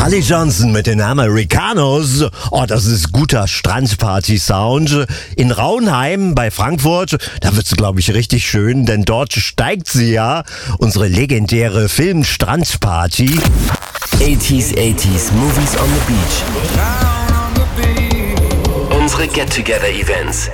Holly Johnson mit den Americanos. Oh, das ist guter Strandparty-Sound. In Raunheim bei Frankfurt, da wird's, glaube ich, richtig schön, denn dort steigt sie ja, unsere legendäre Film-Strandparty. 80s, Movies on the Beach. Unsere Get-Together-Events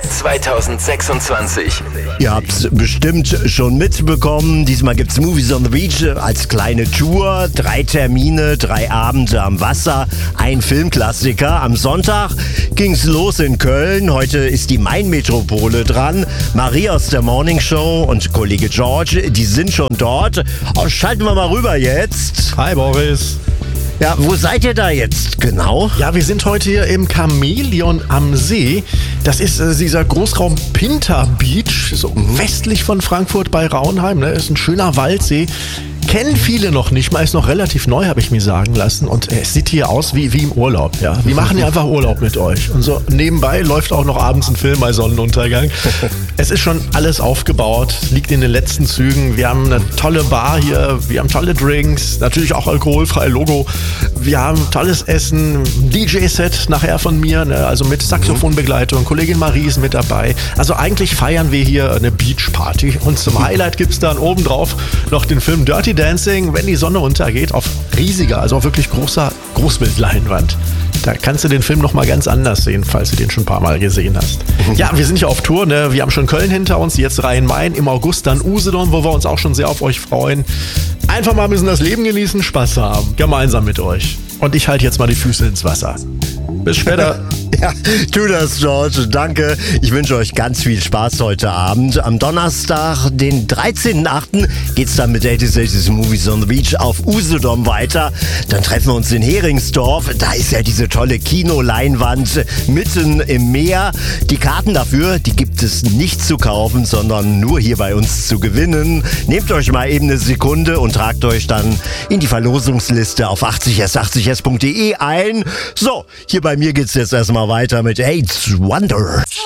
2026. Ihr habt's bestimmt schon mitbekommen. Diesmal gibt's Movies on the Beach als kleine Tour. 3 Termine, 3 Abende am Wasser, ein Filmklassiker. Am Sonntag ging's los in Köln. Heute ist die Main-Metropole dran. Marie aus der Morning Show und Kollege George, die sind schon dort. Schalten wir mal rüber jetzt. Hi Boris. Ja, wo seid ihr da jetzt genau? Ja, wir sind heute hier im Chamäleon am See. Das ist dieser Großraum Pinter Beach, so westlich von Frankfurt bei Raunheim. Ne? Ist ein schöner Waldsee. Kennen viele noch nicht mal, ist noch relativ neu, habe ich mir sagen lassen. Und es sieht hier aus wie im Urlaub. Ja? Wir machen hier einfach Urlaub mit euch. Und so nebenbei läuft auch noch abends ein Film bei Sonnenuntergang. Es ist schon alles aufgebaut, liegt in den letzten Zügen. Wir haben eine tolle Bar hier, wir haben tolle Drinks, natürlich auch alkoholfrei Logo. Wir haben tolles Essen, DJ-Set nachher von mir, ne? Also mit Saxophonbegleitung. Kollegin Marie ist mit dabei. Also eigentlich feiern wir hier eine Beachparty. Und zum Highlight gibt es dann obendrauf noch den Film Dirty Dancing, wenn die Sonne untergeht, auf riesiger, also auf wirklich großer Großbildleinwand. Da kannst du den Film nochmal ganz anders sehen, falls du den schon ein paar Mal gesehen hast. Ja, wir sind ja auf Tour, ne? Wir haben schon Köln hinter uns, jetzt Rhein-Main, im August dann Usedom, wo wir uns auch schon sehr auf euch freuen. Einfach mal ein bisschen das Leben genießen, Spaß haben, gemeinsam mit euch. Und ich halte jetzt mal die Füße ins Wasser. Bis später. Ja, tu das, George. Danke. Ich wünsche euch ganz viel Spaß heute Abend. Am Donnerstag, den 13.08. geht's dann mit 80s Movies on the Beach auf Usedom weiter. Dann treffen wir uns in Heringsdorf. Da ist ja diese tolle Kinoleinwand mitten im Meer. Die Karten dafür, die gibt es nicht zu kaufen, sondern nur hier bei uns zu gewinnen. Nehmt euch mal eben eine Sekunde und tragt euch dann in die Verlosungsliste auf 80s80s.de ein. So, hier bei mir geht's jetzt erstmal weiter mit Eights Wonder.